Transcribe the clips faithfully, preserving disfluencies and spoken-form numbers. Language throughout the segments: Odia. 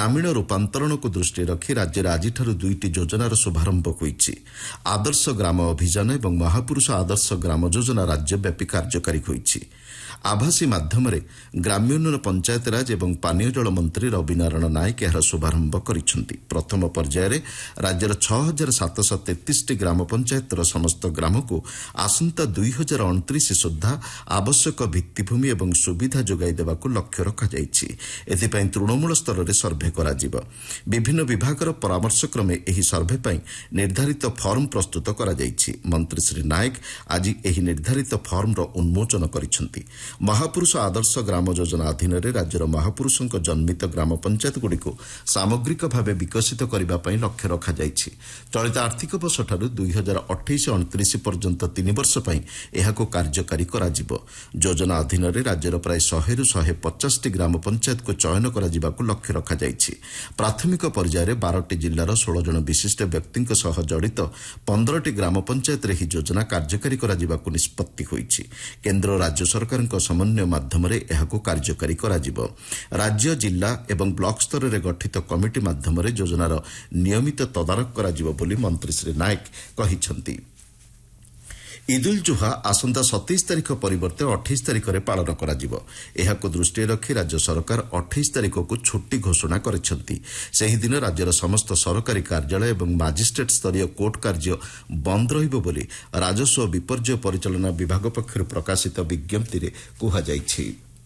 ଗ୍ରାମୀଣ ରୂପାନ୍ତରଣକୁ ଦୃଷ୍ଟିରେ ରଖି ରାଜ୍ୟରେ ଆଜିଠାରୁ ଦୁଇଟି ଯୋଜନାର ଶୁଭାରମ୍ଭ ହୋଇଛି। ଆଦର୍ଶ ଗ୍ରାମ ଅଭିଯାନ ଏବଂ ମହାପୁରୁଷ ଆଦର୍ଶ ଗ୍ରାମ ଯୋଜନା ରାଜ୍ୟବ୍ୟାପୀ କାର୍ଯ୍ୟକାରୀ ହୋଇଛି। ଆଭାସୀ ମାଧ୍ୟମରେ ଗ୍ରାମ୍ୟୋନ୍ନୟନ ପଞ୍ଚାୟତରାଜ ଏବଂ ପାନୀୟ ଜଳ ମନ୍ତ୍ରୀ ରବିନାରାୟଣ ନାୟକ ଏହାର ଶୁଭାରମ୍ଭ କରିଛନ୍ତି। ପ୍ରଥମ ପର୍ଯ୍ୟାୟରେ ରାଜ୍ୟର ଛଅ ହଜାର ସାତଶହ ତେତିଶଟି ଗ୍ରାମ ପଞ୍ଚାୟତର ସମସ୍ତ ଗ୍ରାମକୁ ଆସନ୍ତା ଦୁଇ ହଜାର ଅଣତିରିଶ ସୁଦ୍ଧା ଆବଶ୍ୟକ ଭିତ୍ତିଭୂମି ଏବଂ ସୁବିଧା ଯୋଗାଇ ଦେବାକୁ ଲକ୍ଷ୍ୟ ରଖାଯାଇଛି। ଏଥିପାଇଁ ତୃଣମୂଳ ସ୍ତରରେ ସର୍ଭେ କରାଯିବ। ବିଭିନ୍ନ ବିଭାଗର ପରାମର୍ଶ କ୍ରମେ ଏହି ସର୍ଭେ ପାଇଁ ନିର୍ଦ୍ଧାରିତ ଫର୍ମ ପ୍ରସ୍ତୁତ କରାଯାଇଛି। ମନ୍ତ୍ରୀ ଶ୍ରୀ ନାୟକ ଆଜି ଏହି ନିର୍ଦ୍ଧାରିତ ଫର୍ମର ଉନ୍ମୋଚନ କରିଛନ୍ତି। ମହାପୁରୁଷ ଆଦର୍ଶ ଗ୍ରାମ ଯୋଜନା ଅଧୀନରେ ରାଜ୍ୟର ମହାପୁରୁଷଙ୍କ ଜନ୍ମିତ ଗ୍ରାମ ପଞ୍ଚାୟତଗୁଡ଼ିକୁ ସାମଗ୍ରିକ ଭାବେ ବିକଶିତ କରିବା ପାଇଁ ଲକ୍ଷ୍ୟ ରଖାଯାଇଛି। ଚଳିତ ଆର୍ଥିକ ବର୍ଷଠାରୁ ଦୁଇ ହଜାର ଅଠେଇଶ ଅଣତିରିଶ ପର୍ଯ୍ୟନ୍ତ ତିନି ବର୍ଷ ପାଇଁ ଏହାକୁ କାର୍ଯ୍ୟକାରୀ କରାଯିବ। ଯୋଜନା ଅଧୀନରେ ରାଜ୍ୟର ପ୍ରାୟ ଶହେରୁ ଶହେ ପଚାଶଟି ଗ୍ରାମ ପଞ୍ଚାୟତକୁ ଚୟନ କରାଯିବାକୁ ଲକ୍ଷ୍ୟ ରଖାଯାଇଛି। ପ୍ରାଥମିକ ପର୍ଯ୍ୟାୟରେ ବାରଟି ଜିଲ୍ଲାର ଷୋହଳ ଜଣ ବିଶିଷ୍ଟ ବ୍ୟକ୍ତିଙ୍କ ସହ ଜଡ଼ିତ ପନ୍ଦରଟି ଗ୍ରାମ ପଞ୍ଚାୟତରେ ଏହି ଯୋଜନା କାର୍ଯ୍ୟକାରୀ କରାଯିବାକୁ ନିଷ୍ପତ୍ତି ହୋଇଛି। କେନ୍ଦ୍ର ଓ ରାଜ୍ୟ ସରକାରଙ୍କ ସମନ୍ୱୟ ମାଧ୍ୟମରେ ଏହାକୁ କାର୍ଯ୍ୟକାରୀ କରାଯିବ। ରାଜ୍ୟ, ଜିଲ୍ଲା ଏବଂ ବ୍ଲକ ସ୍ତରରେ ଗଠିତ କମିଟି ମାଧ୍ୟମରେ ଯୋଜନାର ନିୟମିତ ତଦାରଖ କରାଯିବ ବୋଲି ମନ୍ତ୍ରୀ ଶ୍ରୀ ନାୟକ କହିଛନ୍ତି। ଇଦୁଲ୍ ଜୁହା ଆସନ୍ତା ସତେଇଶ ତାରିଖ ପରିବର୍ତ୍ତେ ଅଠେଇଶ ତାରିଖରେ ପାଳନ କରାଯିବ। ଏହାକୁ ଦୃଷ୍ଟିରେ ରଖି ରାଜ୍ୟ ସରକାର ଅଠେଇଶ ତାରିଖକୁ ଛୁଟି ଘୋଷଣା କରିଛନ୍ତି। ସେହିଦିନ ରାଜ୍ୟର ସମସ୍ତ ସରକାରୀ କାର୍ଯ୍ୟାଳୟ ଏବଂ ମାଜିଷ୍ଟ୍ରେଟ୍ ସ୍ତରୀୟ କୋର୍ଟ କାର୍ଯ୍ୟ ବନ୍ଦ ରହିବ ବୋଲି ରାଜସ୍ୱ ଓ ବିପର୍ଯ୍ୟୟ ପରିଚାଳନା ବିଭାଗ ପକ୍ଷରୁ ପ୍ରକାଶିତ ବିଜ୍ଞପ୍ତିରେ କୁହାଯାଇଛି।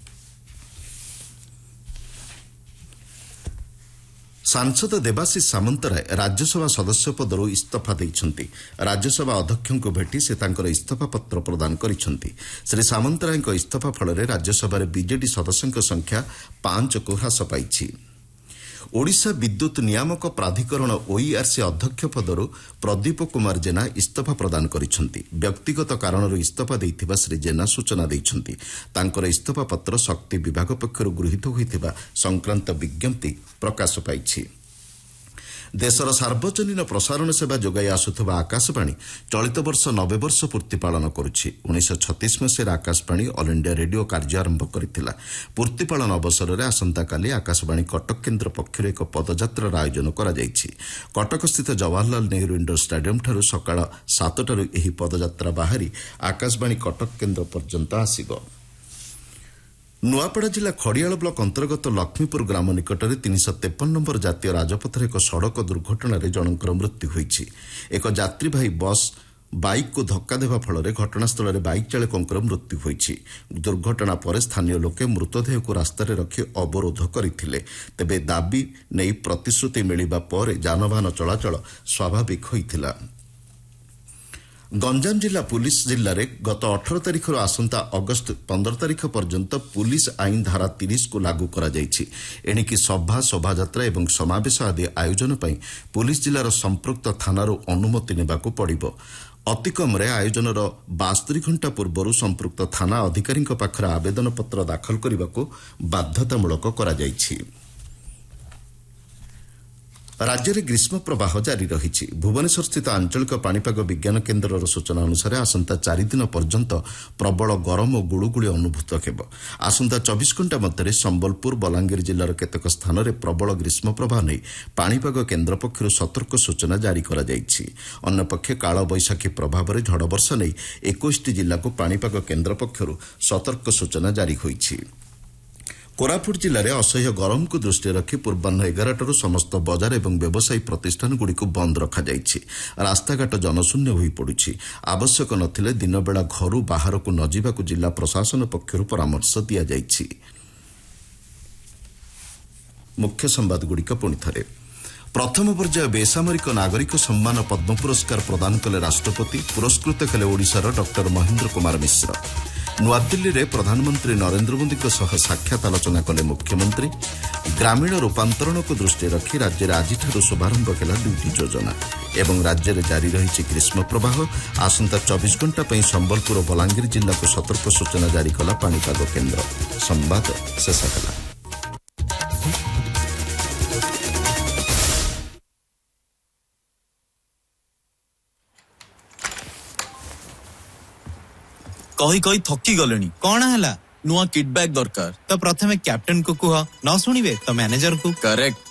ସାଂସଦ ଦେବାଶିଷ ସାମନ୍ତରାୟ ରାଜ୍ୟସଭା ସଦସ୍ୟ ପଦରୁ ଇସ୍ତଫା ଦେଇଛନ୍ତି। ରାଜ୍ୟସଭା ଅଧ୍ୟକ୍ଷଙ୍କୁ ଭେଟି ସେ ତାଙ୍କର ଇସ୍ତଫା ପତ୍ର ପ୍ରଦାନ କରିଛନ୍ତି। ଶ୍ରୀ ସାମନ୍ତରାୟଙ୍କ ଇସ୍ତଫା ଫଳରେ ରାଜ୍ୟସଭାରେ ବିଜେଡି ସଦସ୍ୟଙ୍କ ସଂଖ୍ୟା ପାଞ୍ଚକୁ ହ୍ରାସ ପାଇଛି। ଓଡ଼ିଶା ବିଦ୍ୟୁତ୍ ନିୟାମକ ପ୍ରାଧିକରଣ ଓଇଆର୍ସି ଅଧ୍ୟକ୍ଷ ପଦରୁ ପ୍ରଦୀପ କୁମାର ଜେନା ଇସ୍ତଫା ପ୍ରଦାନ କରିଛନ୍ତି। ବ୍ୟକ୍ତିଗତ କାରଣରୁ ଇସ୍ତଫା ଦେଇଥିବା ଶ୍ରୀ ଜେନା ସୂଚନା ଦେଇଛନ୍ତି। ତାଙ୍କର ଇସ୍ତଫା ପତ୍ର ଶକ୍ତି ବିଭାଗ ପକ୍ଷରୁ ଗୃହୀତ ହୋଇଥିବା ସଂକ୍ରାନ୍ତ ବିଜ୍ଞପ୍ତି ପ୍ରକାଶ ପାଇଛି। ଦେଶର ସାର୍ବଜନୀନ ପ୍ରସାରଣ ସେବା ଯୋଗାଇ ଆସୁଥିବା ଆକାଶବାଣୀ ଚଳିତ ବର୍ଷ ନବେ ବର୍ଷ ପୂର୍ତ୍ତି ପାଳନ କରୁଛି। ଉଣେଇଶହ ଛତିଶ ମସିହାରେ ଆକାଶବାଣୀ ଅଲ୍ ଇଣ୍ଡିଆ ରେଡିଓ କାର୍ଯ୍ୟ ଆରମ୍ଭ କରିଥିଲା। ପୂର୍ତ୍ତି ପାଳନ ଅବସରରେ ଆସନ୍ତାକାଲି ଆକାଶବାଣୀ କଟକ କେନ୍ଦ୍ର ପକ୍ଷରୁ ଏକ ପଦଯାତ୍ରାର ଆୟୋଜନ କରାଯାଇଛି। କଟକସ୍ଥିତ ଜବାହରଲାଲ ନେହେରୁ ଇଣ୍ଡୋର ଷ୍ଟାଡିୟମ୍ଠାରୁ ସକାଳ ସାତଟାରୁ ଏହି ପଦଯାତ୍ରା ବାହାରି ଆକାଶବାଣୀ କଟକ କେନ୍ଦ୍ର ପର୍ଯ୍ୟନ୍ତ ଆସିବ। ନୂଆପଡ଼ା ଜିଲ୍ଲା ଖଡ଼ିଆଳ ବ୍ଲକ ଅନ୍ତର୍ଗତ ଲକ୍ଷ୍ମୀପୁର ଗ୍ରାମ ନିକଟରେ ତିନିଶହ ତେପନ ନମ୍ବର ଜାତୀୟ ରାଜପଥରେ ଏକ ସଡ଼କ ଦୁର୍ଘଟଣାରେ ଜଣଙ୍କର ମୃତ୍ୟୁ ହୋଇଛି। ଏକ ଯାତ୍ରୀବାହୀ ବସ୍ ବାଇକ୍କୁ ଧକ୍କା ଦେବା ଫଳରେ ଘଟଣାସ୍ଥଳରେ ବାଇକ୍ ଚାଳକଙ୍କର ମୃତ୍ୟୁ ହୋଇଛି। ଦୁର୍ଘଟଣା ପରେ ସ୍ଥାନୀୟ ଲୋକେ ମୃତଦେହକୁ ରାସ୍ତାରେ ରଖି ଅବରୋଧ କରିଥିଲେ। ତେବେ ଦାବି ନେଇ ପ୍ରତିଶ୍ରୁତି ମିଳିବା ପରେ ଯାନବାହନ ଚଳାଚଳ ସ୍ୱାଭାବିକ ହୋଇଥିଲା। ଗଞ୍ଜାମ ଜିଲ୍ଲା ପୁଲିସ୍ ଜିଲ୍ଲାରେ ଗତ ଅଠର ତାରିଖରୁ ଆସନ୍ତା ଅଗଷ୍ଟ ପନ୍ଦର ତାରିଖ ପର୍ଯ୍ୟନ୍ତ ପୁଲିସ୍ ଆଇନ ଧାରା ତିରିଶକୁ ଲାଗୁ କରାଯାଇଛି। ଏଣିକି ସଭା, ଶୋଭାଯାତ୍ରା ଏବଂ ସମାବେଶ ଆଦି ଆୟୋଜନ ପାଇଁ ପୁଲିସ୍ ଜିଲ୍ଲାର ସମ୍ପୃକ୍ତ ଥାନାରୁ ଅନୁମତି ନେବାକୁ ପଡ଼ିବ। ଅତିକମ୍ରେ ଆୟୋଜନର ବାସ୍ତରି ଘଣ୍ଟା ପୂର୍ବରୁ ସମ୍ପୃକ୍ତ ଥାନା ଅଧିକାରୀଙ୍କ ପାଖରେ ଆବେଦନପତ୍ର ଦାଖଲ କରିବାକୁ ବାଧ୍ୟତାମୂଳକ କରାଯାଇଛି। ରାଜ୍ୟରେ ଗ୍ରୀଷ୍ମ ପ୍ରବାହ ଜାରି ରହିଛି। ଭୁବନେଶ୍ୱରସ୍ଥିତ ଆଞ୍ଚଳିକ ପାଣିପାଗ ବିଜ୍ଞାନ କେନ୍ଦ୍ରର ସୂଚନା ଅନୁସାରେ ଆସନ୍ତା ଚାରିଦିନ ପର୍ଯ୍ୟନ୍ତ ପ୍ରବଳ ଗରମ ଓ ଗୁଳୁଗୁଳି ଅନୁଭୂତ ହେବ। ଆସନ୍ତା ଚବିଶ ଘଣ୍ଟା ମଧ୍ୟରେ ସମ୍ବଲପୁର, ବଲାଙ୍ଗୀର ଜିଲ୍ଲାର କେତେକ ସ୍ଥାନରେ ପ୍ରବଳ ଗ୍ରୀଷ୍ମ ପ୍ରବାହ ନେଇ ପାଣିପାଗ କେନ୍ଦ୍ର ପକ୍ଷରୁ ସତର୍କ ସୂଚନା ଜାରି କରାଯାଇଛି। ଅନ୍ୟପକ୍ଷେ କାଳବୈଶାଖୀ ପ୍ରଭାବରେ ଝଡ଼ବର୍ଷା ନେଇ ଏକୋଇଶଟି ଜିଲ୍ଲାକୁ ପାଣିପାଗ କେନ୍ଦ୍ର ପକ୍ଷରୁ ସତର୍କ ସୂଚନା ଜାରି ହୋଇଛି। କୋରାପୁଟ ଜିଲ୍ଲାରେ ଅସହ୍ୟ ଗରମକୁ ଦୃଷ୍ଟିରେ ରଖି ପୂର୍ବାହ୍ନ ଏଗାରଟାରୁ ସମସ୍ତ ବଜାର ଏବଂ ବ୍ୟବସାୟୀ ପ୍ରତିଷ୍ଠାନଗୁଡ଼ିକୁ ବନ୍ଦ ରଖାଯାଇଛି। ରାସ୍ତାଘାଟ ଜନଶୂନ୍ୟ ହୋଇପଡ଼ୁଛି। ଆବଶ୍ୟକ ନଥିଲେ ଦିନବେଳା ଘରୁ ବାହାରକୁ ନ ଯିବାକୁ ଜିଲ୍ଲା ପ୍ରଶାସନ ପକ୍ଷରୁ ପରାମର୍ଶ ଦିଆଯାଇଛି। ମୁଖ୍ୟ ସମ୍ବାଦଗୁଡ଼ିକ ପୁଣିଥରେ। ପ୍ରଥମ ପର୍ଯ୍ୟାୟ ବେସାମରିକ ନାଗରିକ ସମ୍ମାନ ପଦ୍ମ ପୁରସ୍କାର ପ୍ରଦାନ କଲେ ରାଷ୍ଟ୍ରପତି। ପୁରସ୍କୃତ କଲେ ଓଡ଼ିଶାର ଡକ୍ଟର ମହେନ୍ଦ୍ର କୁମାର ମିଶ୍ର। ନୂଆଦିଲ୍ଲୀରେ ପ୍ରଧାନମନ୍ତ୍ରୀ ନରେନ୍ଦ୍ର ମୋଦିଙ୍କ ସହ ସାକ୍ଷାତ ଆଲୋଚନା କଲେ ମୁଖ୍ୟମନ୍ତ୍ରୀ। ଗ୍ରାମୀଣ ରୂପାନ୍ତରଣକୁ ଦୃଷ୍ଟିରେ ରଖି ରାଜ୍ୟରେ ଆଜିଠାରୁ ଶୁଭାରମ୍ଭ କଲା ଦୁଇଟି ଯୋଜନା। ଏବଂ ରାଜ୍ୟରେ ଜାରି ରହିଛି ଗ୍ରୀଷ୍ମ ପ୍ରବାହ। ଆସନ୍ତା ଚବିଶ ଘଣ୍ଟା ପାଇଁ ସମ୍ବଲପୁର ଓ ବଲାଙ୍ଗୀର ଜିଲ୍ଲାକୁ ସତର୍କ ସୂଚନା ଜାରି କଲା ପାଣିପାଗ କେନ୍ଦ୍ର। ସମ୍ବାଦ ଶେଷ ହେଲା। कही कही थकी गलेनी कौन है नुआ किट बैग दरकार तो प्रथमे कैप्टन को कुह न सुनिबे तो मैनेजर को। करेक्ट